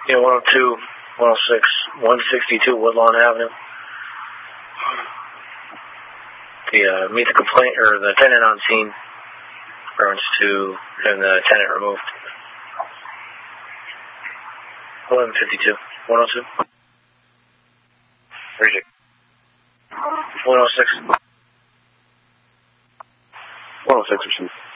Yeah, 102, 106, 162 Woodlawn Avenue. Meet the complaint, or the tenant on scene. Reference to having the tenant removed. 1152. 102. Reject. 106. 106 received.